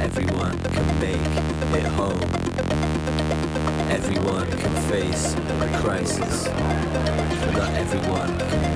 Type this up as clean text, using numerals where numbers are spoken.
everyone can make it home. Everyone can face a crisis, but not everyone can